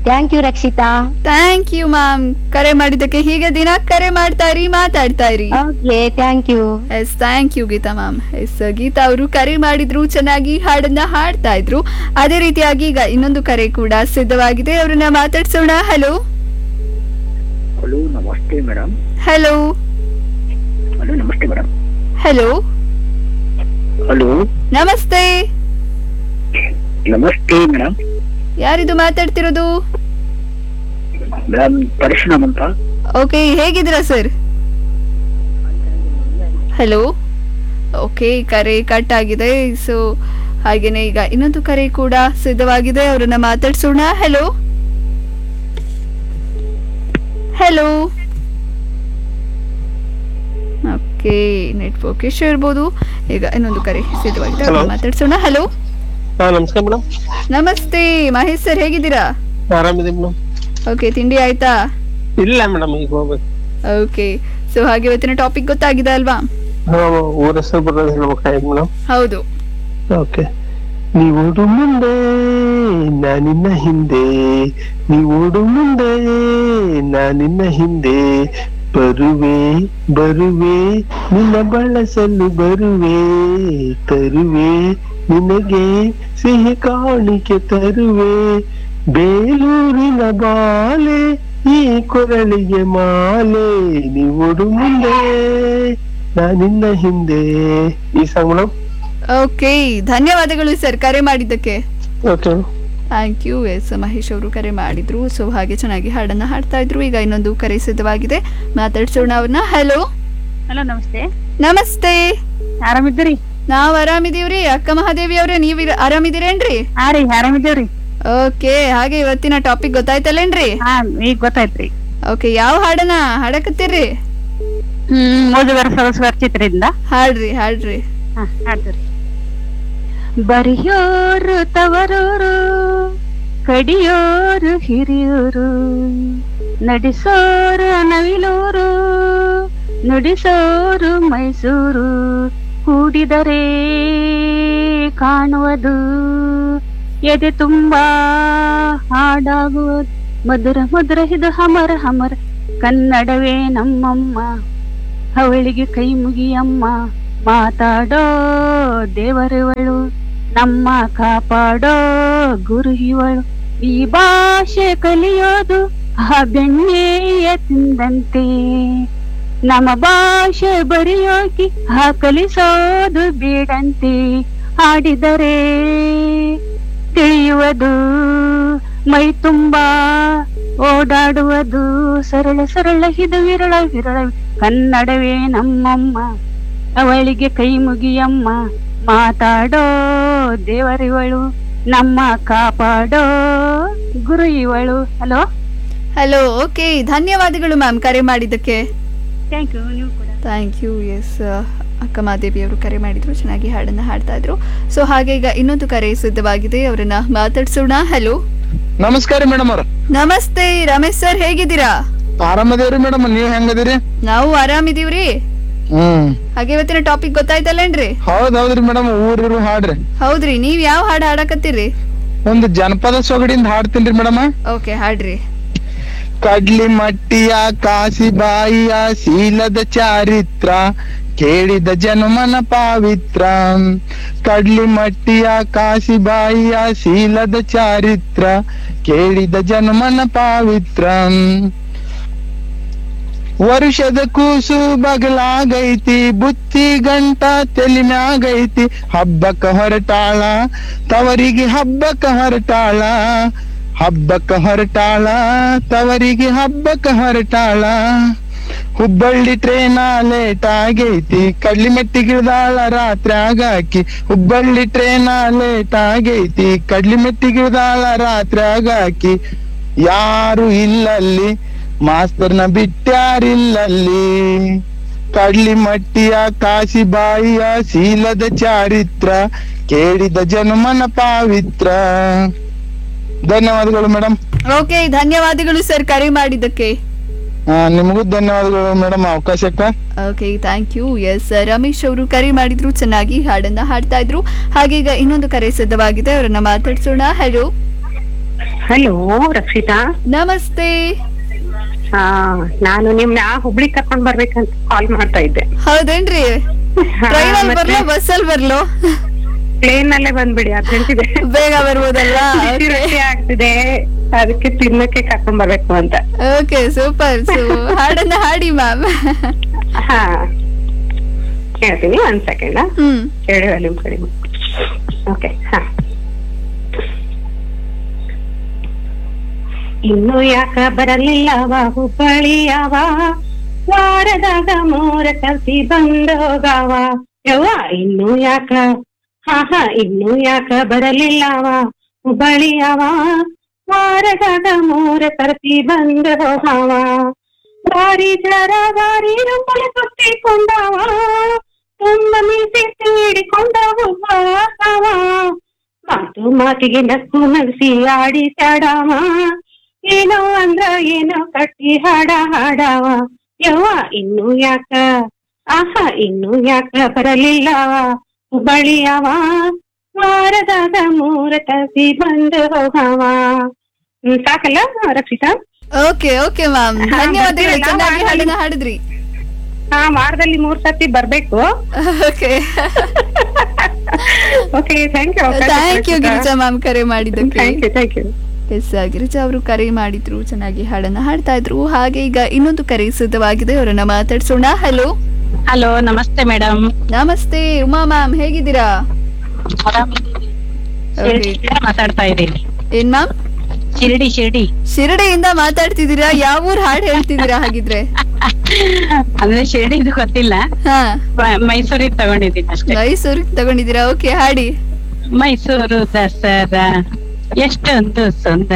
Thank you Rakshita. Thank you ma'am, ಕರೆ ಮಾಡಿದ್ದಕ್ಕೆ ಹೀಗೆ ದಿನ ಕರೆ ಮಾಡ್ತಾ ಇರಿ, ಮಾತಾಡ್ತಾ ಇರಿ. Okay, thank you. S, thank you Geetha ma'am. S, Geetha ಅವರು ಕರೆ ಮಾಡಿದ್ರು, ಚೆನ್ನಾಗಿ ಹಾಡನ್ನ ಹಾಡ್ತಾ ಇದ್ರು. ಅದೇ ರೀತಿಯಾಗಿ ಈಗ ಇನ್ನೊಂದು ಕರೆ ಕೂಡ ಸಿದ್ಧವಾಗಿದೆ, ಅವ್ರನ್ನ ಮಾತಾಡ್ಸೋಣ. ಹಲೋ ಹಲೋ, ನಮಸ್ತೆ ಮೇಡಮ್. ಹಲೋ ಹಲೋ, ನಮಸ್ತೆ ಮೇಡಮ್. ಹಲೋ ಹಲೋ, ನಮಸ್ತೆ. ನಮಸ್ತೆ ಮೇಡಮ್. ಯಾರಿದು ಮಾತಾಡ್ತಿರೋದು? ಮೇಡಮ್, ಪರಶುರಾಮ್ ಅಂತ. ಓಕೆ, ಹೇಗಿದ್ದೀರಾ ಸರ್? ಹಲೋ. ಓಕೆ, ಕರೆ ಕಟ್ ಆಗಿದೆ. ಸೊ ಹಾಗೇನೆ ಈಗ ಇನ್ನೊಂದು ಕರೆ ಕೂಡ ಸಿದ್ಧವಾಗಿದೆ, ಅವರನ್ನ ಮಾತಾಡ್ಸೋಣ. Hello hello. Okay, network issue ಇರ್ಬೋದು. ಈಗ ಇನ್ನೊಂದು ಕರೆ ಸಿದ್ಧವಾಗಿದೆ, ಅವ್ರನ್ನ ಮಾತಾಡ್ಸೋಣ. ಹಲೋ. ನಮಸ್ಕಾರ ಮೇಡಮ್. ನಮಸ್ತೆ ಮಹೇಶ್ ಸರ್, ಹೇಗಿದ್ದೀರಾ? ಆರಾಮಿದೆ ಮೇಡಮ್. ಓಕೆ, ತಿಂಡಿ ಆಯ್ತಾ? ಇಲ್ಲ ಮೇಡಮ್, ಈಗ ಹೋಗ್ಬೇಕು. ಓಕೆ, ಸೊ ಹಾಗೆ ಇವತ್ತಿನ ಟಾಪಿಕ್ ಗೊತ್ತಾಗಿದೆ ಅಲ್ವಾ? ಊರ ಹೆಸರು ಬರೋದು ಹೇಳ್ಬೇಕಾಯ್ತು ಮೇಡಮ್. ಹೌದು. ಓಕೆ. ನೀವೋಡು ಮುಂದೆ ನಾನಿನ್ನ ಹಿಂದೆ, ನೀವೋಡು ಮುಂದೆ ನಾನಿನ್ನ ಹಿಂದೆ, ಬರುವೆ ಬರುವೆ ನಿನ್ನ ಬಳಸಲು ಬರುವೆ, ತರುವೆ ನಿನಗೆ ಸಿಹಿ ಕಾಣಿಕೆ ತರುವೆ, ಬೇಲೂರಿನ ಬಾಲೆ ಈ ಕೊರಳಿಗೆ ಮಾಲೆ, ನೀವೋಡು ಮುಂದೆ ನಾನಿನ್ನ ಹಿಂದೆ. ಈ ಸಾಂಗ್ ಮೇಡಮ್. ಓಕೆ, ಧನ್ಯವಾದಗಳು ಸರ್ ಕರೆ ಮಾಡಿದ್ದಕ್ಕೆ. Okay, thank you. S, Mahesh ಅವರು ಕರೆ ಮಾಡಿದ್ರು. ಸೊ ಹಾಗೆ ಚೆನ್ನಾಗಿ ಹಾಡನ್ನ ಹಾಡ್ತಾ ಇದ್ರು. ಈಗ ಇನ್ನೊಂದು ಕರೆ ಸಿದ್ಧವಾಗಿದೆ, ಮಾತಾಡ್ಸೋಣ ಅವ್ರನ್ನ. ಹಲೋ. ಹಲೋ, ನಮಸ್ತೆ. ನಮಸ್ತೆ. ಆರಾಮಿದ್ದೀರಿ? ನಾವ್ ಆರಾಮಿದೀವ್ರಿ. ಅಕ್ಕ ಮಹಾದೇವಿ ಅವ್ರೆ, ನೀವ್ ಆರಾಮಿದ್ದೀರೇನ್ರಿ? ಹಾ ರೀ, ಆರಾಮಿದ್ದೀವ್ರಿ. ಓಕೆ, ಹಾಗೆ ಇವತ್ತಿನ ಟಾಪಿಕ್ ಗೊತ್ತಾಯ್ತಲ್ಲೇನ್ರಿ? ಹಾ, ಈಗ ಗೊತ್ತಾಯ್ತ್ರಿ. ಓಕೆ, ಯಾವ ಹಾಡನ್ನ ಹಾಡಕತ್ತೀರಿ? ಮೋಜುಗರ ಸರಸ್ವರ ಚಿತ್ರದಿಂದ ಹಾಡ್ರಿ ಹಾಡ್ರಿ. ಹಾ, ಹಾಡ್ತೀರಿ. ಬರಿಯೋರು ತವರೂರು, ಕಡಿಯೋರು ಹಿರಿಯೂರು, ನಡೆಸೋರು ನವಿಲೂರು, ನುಡಿಸೋರು ಮೈಸೂರು, ಕೂಡಿದರೆ ಕಾಣುವುದು ಎದೆ ತುಂಬಾ ಹಾಡಾಗುವುದು, ಮಧುರ ಮಧುರ ಇದು ಹಮರ ಹಮರ, ಕನ್ನಡವೇ ನಮ್ಮಮ್ಮ, ಅವಳಿಗೆ ಕೈ ಮುಗಿಯಮ್ಮ, ಮಾತಾಡೋ ದೇವರಿವಳು, ನಮ್ಮ ಕಾಪಾಡೋ ಗುರು ಇವಳು, ಈ ಭಾಷೆ ಕಲಿಯೋದು ಆ ಬೆಣ್ಣೆಯ ತಿಂದಂತೆ, ನಮ್ಮ ಭಾಷೆ ಬರೆಯೋಕೆ ಆ ಕಲಿಸೋದು ಬೇಡಂತೆ, ಹಾಡಿದರೆ ತಿಳಿಯುವುದು ಮೈ ತುಂಬಾ ಓಡಾಡುವುದು, ಸರಳ ಸರಳ ಇದು ವಿರಳ ವಿರಳ, ಕನ್ನಡವೇ ನಮ್ಮಮ್ಮ, ಅವಳಿಗೆ ಕೈ ಮುಗಿಯಮ್ಮ, ಮಾತಾಡೋ ದೇವರಿವಳು, ನಮ್ಮ ಕಾಪಾಡೋ ಗುರು ಇವಳು. Hello hello. ಓಕೆ, ಧನ್ಯವಾದಗಳು ಮ್ಯಾಮ್ ಕರೆ ಮಾಡಿದ್ದಕ್ಕೆ. Thank you. ನೀವು ಕೂಡ ಥ್ಯಾಂಕ್ ಯು. ಎಸ್, ಅಕ್ಕ ಮಾದೇವಿ ಅವರು ಕರೆ ಮಾಡಿದ್ರು, ಚೆನ್ನಾಗಿ ಹಾಡನ್ನ ಹಾಡ್ತಾ ಇದ್ರು. ಸೊ ಹಾಗೆ ಈಗ ಇನ್ನೊಂದು ಕರೆ ಸಿದ್ಧವಾಗಿದೆ, ಅವರನ್ನ ಮಾತಾಡ್ಸೋಣ. ಹಲೋ. ನಮಸ್ಕಾರ ಮೇಡಮ್ ಅವ್ರ. ನಮಸ್ತೆ ರಮೇಶ್ ಸರ್, ಹೇಗಿದ್ದೀರಾ? ಆರಾಮದೇವ್ರಿ ಮೇಡಮ್, ನೀವ್ ಹೆಂಗದಿರಿ? ನಾವು ಆರಾಮಿದೀವ್ರಿ. ಹಾಗೆ ಇವತ್ತಿನ ಟಾಪಿಕ್ ಗೊತ್ತಾಯ್ತಲ್ಲೇನ್ರಿ? ಹೌದೌದ್ರಿ ಮೇಡಮ್, ಊರಿರು ಹಾಡ್ರಿ. ಹೌದ್ರಿ, ನೀವ್ ಯಾವ ಹಾಡು ಹಾಡಕತ್ತೀರಿ? ಒಂದು ಜನಪದ ಸೊಗಡಿಂದ ಹಾಡ್ತೀನ್ರಿ ಮೇಡಮ್. ಓಕೆ, ಹಾಡ್ರಿ. ಕಡ್ಲಿ ಮಟ್ಟಿಯ ಕಾಸಿಬಾಯಿಯ ಶೀಲದ ಚಾರಿತ್ರ, ಕೇಳಿದ ಜನುಮನ ಪಾವಿತ್ರ, ಕಡ್ಲಿ ಮಟ್ಟಿಯ ಕಾಸಿಬಾಯಿಯ ಶೀಲದ ಚಾರಿತ್ರ, ಕೇಳಿದ ಜನುಮನ ಪಾವಿತ್ರ, ವರುಷದ ಕೂಸು ಬಗಲಾಗೈತಿ, ಬುತ್ತಿ ಗಂಟ ತೆಲಿಮ್ಯಾಗೈತಿ, ಹಬ್ಬಕ್ಕ ಹೊರಟಾಳ ತವರಿಗೆ ಹಬ್ಬಕ್ಕ ಹೊರಟಾಳ, ಹಬ್ಬಕ್ಕ ಹೊರಟಾಳ ತವರಿಗೆ ಹಬ್ಬಕ್ಕ ಹೊರಟಾಳ, ಹುಬ್ಬಳ್ಳಿ ಟ್ರೇನ ಲೇಟ್ ಆಗೈತಿ, ಕಡ್ಲಿ ಮೆಟ್ಟಿಗಿಳ್ದಾಳ ರಾತ್ರಿ ಆಗಾಕಿ, ಹುಬ್ಬಳ್ಳಿ ಟ್ರೇನ ಲೇಟ್ ಆಗೈತಿ, ಕಡ್ಲಿ ಮೆಟ್ಟಿಗಿಳ್ದಾಳ ರಾತ್ರಿ ಆಗಾಕಿ, ಯಾರು ಇಲ್ಲಲ್ಲಿ ಮಾಸ್ತರ್ನ ಬಿಟ್ಟ್ಯಾರಿಲ್ಲಲ್ಲಿ, ಕಡ್ಲಿ ಮಟ್ಟಿಯ ಕಾಸಿಬಾಯಿಯ ಶೀಲದ ಚಾರಿತ್ರ, ಕೇಳಿದ ಜನುಮನ ಪಾವಿತ್ರ. ಧನ್ಯವಾದಗಳು ಮೇಡಮ್. ಓಕೆ, ಧನ್ಯವಾದಗಳು ಸರ್ ಕರೆ ಮಾಡಿದ್ದಕ್ಕೆ. ನಿಮಗೂ ಧನ್ಯವಾದಗಳು madam ಅವಕಾಶಕ್ಕ. Okay, thank you. S, Ramesh ಅವರು ಕರೆ ಮಾಡಿದ್ರು, ಚೆನ್ನಾಗಿ ಹಾಡನ್ನ ಹಾಡ್ತಾ ಇದ್ರು. ಹಾಗೆ ಈಗ ಇನ್ನೊಂದು ಕರೆ ಸಿದ್ಧವಾಗಿದೆ, ಅವರನ್ನ ಮಾತಾಡ್ಸೋಣ. Hello hello Rakshita. ನಮಸ್ತೆ. ನಾನು ನಿಮ್ನ ಹುಬ್ಳಿ ಕರ್ಕೊಂಡ್ ಬರ್ಬೇಕಂತ ಕಾಲ್ ಮಾಡ್ತಾ ಇದ್ದೆ. ಹೌದೇನ್ರಿ? ಟ್ರೈನ್ ಅಲ್ಲಿ ಬರ್ಲೋ ಬಸ್ ಅಲ್ಲಿ ಬರ್ಲೋ? ಪ್ಲೇನ್ ನಲ್ಲೇ ಬಂದ್ಬಿಡಿ, ಅರ್ಜೆಂಟ್ ಇದೆ. ಬೇಗ ಬರ್ಬೋದಲ್ವಾ? ರೊಟ್ಟಿ ಆಗ್ತಿದೆ, ಅದಕ್ಕೆ ತಿನ್ನಕ್ಕೆ ಕರ್ಕೊಂಡ್ ಬರ್ಬೇಕು ಅಂತ. Okay, super. ಹಾಡನ್ನ ಹಾಡಿ ಮ್ಯಾಮ್. ಹಾ ಹೇಳ್ತೀನಿ, ಒಂದ್ ಸೆಕೆಂಡ್ ಹೇಳಿ ವಾಲ್ಯೂಮ್ ಕಡಿಮೆ. ಓಕೆ, ಹಾ. ಇನ್ನು ಯಾಕ ಬರಲಿಲ್ಲವ ಹುಬ್ಬಳ್ಳಿಯವ, ವಾರದಾಗ 3 ಸರ್ತಿ ಬಂದೋಗವ. ಯವ್ವ ಇನ್ನು ಯಾಕ, ಇನ್ನು ಯಾಕ ಬರಲಿಲ್ಲವ ಹುಬ್ಬಳ್ಳಿಯವ, ವಾರದಾಗ 3 ಸರ್ತಿ ಬಂದೋಗವ. ಬಾರಿ ಜರ ಬಾರಿ ರಂಬಳ ಸುತ್ತಿಕೊಂಡವ, ತುಂಬ ಮೀಸಿ ಹಿಡಿಕೊಂಡ ಹುಬ್ಬವ. ಮಾತು ಮಾತಿಗೆ ನಕ್ಕು ನಗಿಸಿ ಆಡಿ ಚಾಡವ, ಏನೋ ಅಂದ್ರ ಏನೋ ಕಟ್ಟಿ ಹಾಡವ. ಯವ್ವ ಇನ್ನು ಯಾಕ, ಇನ್ನು ಯಾಕ ಬರಲಿಲ್ಲವ ಹುಬ್ಬಳ್ಳಿಯವ, ವಾರದಾಗ 3 ಸರ್ತಿ ಬಂದು ಹೋಗವ. ಸಾಕಲ್ಲ ರಕ್ಷಿತಾ? ಓಕೆ ಓಕೆ ಮ್ಯಾಮ್, ಧನ್ಯವಾದಗಳು. ಚೆನ್ನಾಗಿ ಹಾಡನ್ನ ಹಾಡಿದ್ರಿ. ವಾರದಲ್ಲಿ 3 ಸರ್ತಿ ಬರ್ಬೇಕು. Okay okay, thank you Girija ma'am, ಕರೆ ಮಾಡಿದ್ದಕ್ಕೆ. Thank you. ಎಸ್, ಗಿರಿಜಾ ಅವರು ಕರೆ ಮಾಡಿದ್ರು, ಚೆನ್ನಾಗಿ ಹಾಡನ್ನ ಹಾಡ್ತಾ ಇದ್ರು. ಹಾಗೆ ಈಗ ಇನ್ನೊಂದು ಕರೆ ಸಿದ್ಧವಾಗಿದೆ, ಅವರನ್ನ ಮಾತಾಡ್ಸೋಣ. ಹಲೋ, ನಮಸ್ತೆ ಮೇಡಮ್. ನಮಸ್ತೆ ಉಮಾ ಮ್ಯಾಮ್, ಹೇಗಿದ್ದೀರಾ? ಮಾತಾಡ್ತಾ ಇದ್ದೀನಿ. ಏನ್ ಮ್ಯಾಮ್? ಶಿರಡಿಯಿಂದ ಮಾತಾಡ್ತಿದ್ದೀರಾ? ಯಾವ ಊರ್ ಹಾಡು ಹೇಳ್ತಿದ್ದೀರಾ ಹಾಗಿದ್ರೆ? ಅಂದ್ರೆ ಶಿರಡಿದು ಗೊತ್ತಿಲ್ಲ, ಮೈಸೂರಿಗೆ ತಗೊಂಡಿದ್ದೀನಿ ಅಷ್ಟೇ. ಮೈಸೂರಿಗೆ ತಗೊಂಡಿದ್ದೀರಾ? ಓಕೆ, ಹಾಡಿ. ಮೈಸೂರು ದಸರಾ ಎಷ್ಟೊಂದು ಸುಂದರ